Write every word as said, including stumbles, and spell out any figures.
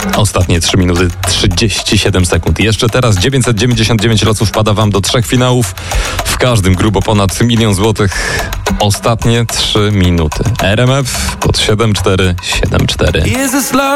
Ostatnie trzy minuty trzydzieści siedem sekund. Jeszcze teraz dziewięćset dziewięćdziesiąt dziewięć losów wpada wam do trzech finałów. W każdym grubo ponad milion złotych. Ostatnie trzy minuty. R M F pod siedem cztery siedem cztery.